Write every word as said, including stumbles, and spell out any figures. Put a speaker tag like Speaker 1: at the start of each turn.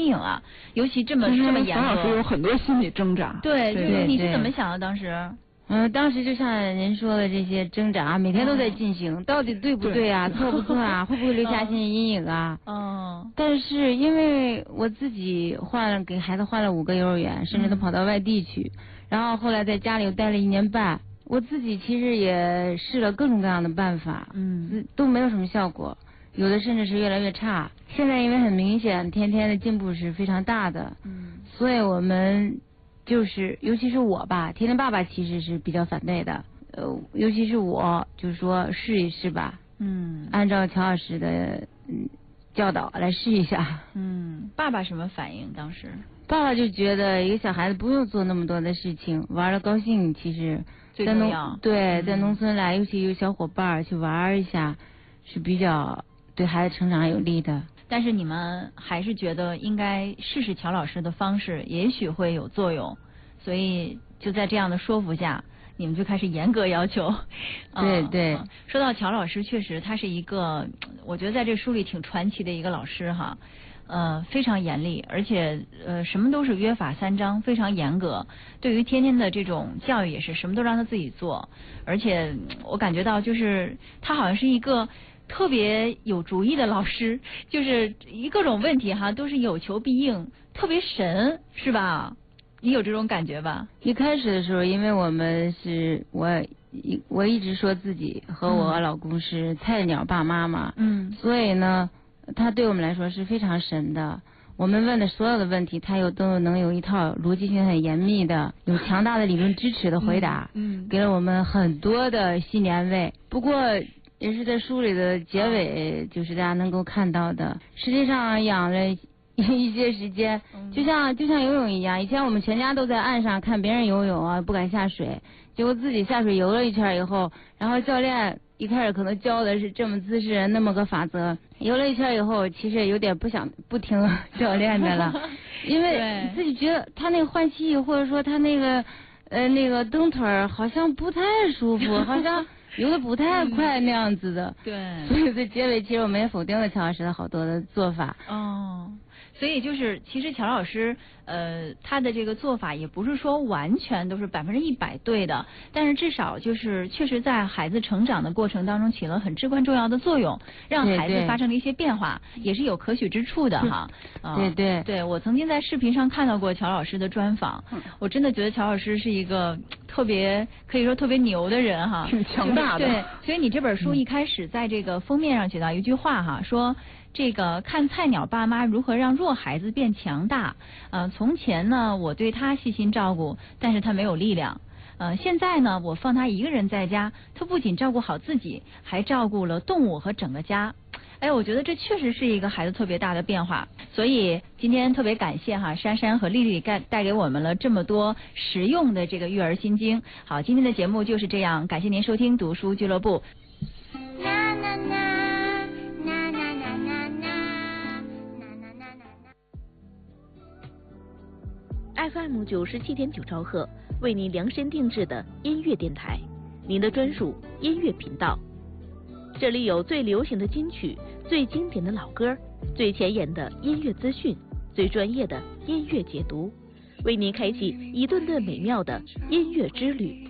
Speaker 1: 影啊，尤其这么这么严格。
Speaker 2: 曹老师有很多心理挣扎。
Speaker 1: 对，
Speaker 3: 对
Speaker 1: 就是你是怎么想的当时？
Speaker 3: 嗯、呃，当时就像您说的这些挣扎，每天都在进行，哦、到底对不对啊？对错不错啊？会不会留下心理阴影啊？
Speaker 1: 嗯。
Speaker 3: 但是因为我自己换了，给孩子换了五个幼儿园，甚至都跑到外地去，嗯、然后后来在家里又待了一年半，我自己其实也试了各种各样的办法，嗯，都没有什么效果，有的甚至是越来越差。现在因为很明显，天天的进步是非常大的，嗯，所以我们。就是，尤其是我吧，甜甜爸爸其实是比较反对的，呃，尤其是我，就是说试一试吧，嗯，按照乔老师的嗯教导来试一下。
Speaker 1: 嗯，爸爸什么反应？当时
Speaker 3: 爸爸就觉得一个小孩子不用做那么多的事情，玩的高兴，其实
Speaker 1: 最重要。
Speaker 3: 对，
Speaker 1: 嗯、
Speaker 3: 在农村来，尤其有小伙伴去玩一下，是比较对孩子成长有利的。
Speaker 1: 但是你们还是觉得应该试试乔老师的方式，也许会有作用，所以就在这样的说服下，你们就开始严格要求。
Speaker 3: 对对、
Speaker 1: 嗯。说到乔老师，确实他是一个，我觉得在这书里挺传奇的一个老师哈，呃，非常严厉，而且呃什么都是约法三章，非常严格。对于天天的这种教育也是什么都让他自己做，而且我感觉到就是他好像是一个。特别有主意的老师，就是一各种问题哈都是有求必应，特别神，是吧？你有这种感觉吧？
Speaker 3: 一开始的时候，因为我们是我一我一直说自己和我老公是菜鸟爸妈嘛，嗯，所以呢，他对我们来说是非常神的。我们问的所有的问题，他又都能有一套逻辑性很严密的、有强大的理论支持的回答，嗯，嗯给了我们很多的心理安慰。不过。也是在书里的结尾，就是大家能够看到的。实际上养了一些时间，就像就像游泳一样。以前我们全家都在岸上看别人游泳啊，不敢下水。结果自己下水游了一圈以后，然后教练一开始可能教的是这么姿势那么个法则，游了一圈以后，其实有点不想不听教练的了，因为自己觉得他那个换气或者说他那个呃那个蹬腿儿好像不太舒服，好像。游的不太快那样子的，
Speaker 1: 嗯、对，
Speaker 3: 所以在结尾其实我们也否定了乔老师的好多的做法。
Speaker 1: 哦，所以就是其实乔老师呃他的这个做法也不是说完全都是百分之一百对的，但是至少就是确实在孩子成长的过程当中起了很至关重要的作用，让孩子发生了一些变化，对对也是有可取之处的哈。
Speaker 3: 呃、对对
Speaker 1: 对，我曾经在视频上看到过乔老师的专访，嗯、我真的觉得乔老师是一个特别可以说特别牛的人哈，
Speaker 2: 挺强大的。
Speaker 1: 对，所以你这本书一开始在这个封面上写到一句话哈，说这个看菜鸟爸妈如何让弱孩子变强大。呃，从前呢，我对他细心照顾，但是他没有力量。呃，现在呢，我放他一个人在家，他不仅照顾好自己，还照顾了动物和整个家。哎，我觉得这确实是一个孩子特别大的变化，所以今天特别感谢哈珊珊和丽丽带带给我们了这么多实用的这个育儿心经。好，今天的节目就是这样，感谢您收听读书俱乐部。
Speaker 4: F M 九十七点九兆赫，为您量身定制的音乐电台，您的专属音乐频道。这里有最流行的金曲，最经典的老歌，最前沿的音乐资讯，最专业的音乐解读，为您开启一顿顿美妙的音乐之旅。